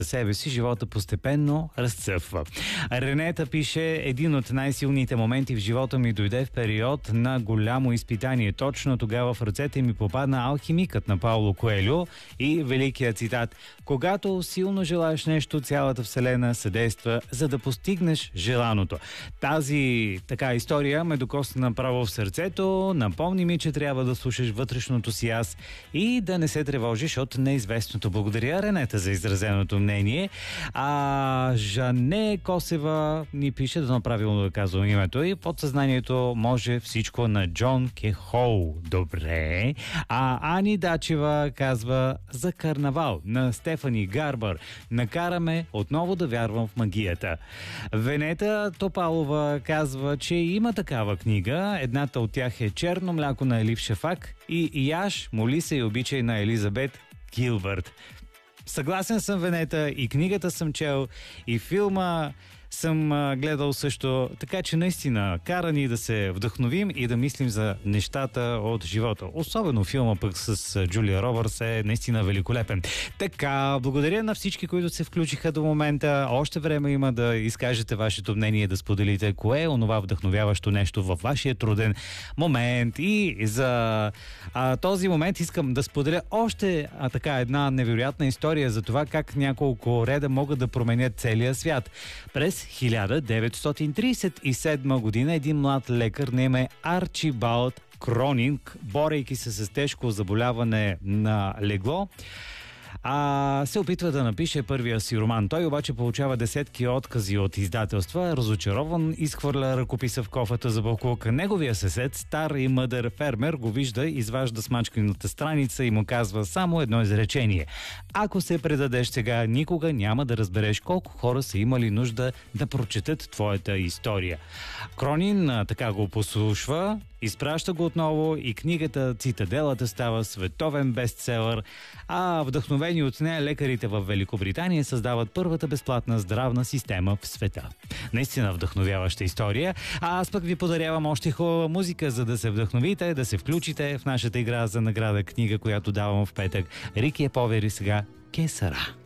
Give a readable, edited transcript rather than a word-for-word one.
себе си, живота постепенно разцъфва. Ренета пише: един от най-силните моменти в живота ми дойде в период на голямо изпитание. Точно тогава в ръцете ми попадна Алхимикът на Пауло Коелю и великият цитат: когато силно желаеш нещо, цялата вселена съдейства, за да постигнеш желаното. Тази така история ме докосна направо в сърцето. Напомни ми, че трябва да слушаш вътрешното си аз и да не се тревожиш от неизвестното. Благодаря, Ренета, за изразеното мнение. Жане Косева ни пише, да правилно да казвам името, и подсъзнанието може всичко, на Джон Кехоу. Добре. Ани Дачева казва за карнавал на Стефани Гарбър. Накараме отново да вярвам в магията. Венета Топалова казва, че има такава книга. Едната от тях е Черно мляко на Елиф Шафак и Яш, моли се и обичай на Елизабет Гилбърт. Съгласен съм, Венета, и книгата съм чел, и филма съм гледал също, така че наистина кара ни да се вдъхновим и да мислим за нещата от живота. Особено филма пък с Джулия Робъртс е наистина великолепен. Така, благодаря на всички, които се включиха до момента. Още време има да изкажете вашето мнение, да споделите кое е онова вдъхновяващо нещо във вашия труден момент. И за този момент искам да споделя още така една невероятна история за това как няколко реда могат да променят целия свят. През 1937 година един млад лекар на име Арчибалд Кронинг, борейки се с тежко заболяване на легло, се опитва да напише първия си роман. Той обаче получава десетки откази от издателства. Разочарован, изхвърля ръкописа в кофата за боклук. Неговия съсед, стар и мъдър фермер, го вижда, изважда смачканата страница и му казва само едно изречение: ако се предадеш сега, никога няма да разбереш колко хора са имали нужда да прочетат твоята история. Кронин така го послушва, изпраща го отново и книгата Цитаделата става световен бестселър, вдъхновени от нея лекарите в Великобритания създават първата безплатна здравна система в света. Наистина вдъхновяваща история. Аз пък ви подарявам още хубава музика, за да се вдъхновите, да се включите в нашата игра за награда книга, която давам в петък. Рики е повери сега Кесара.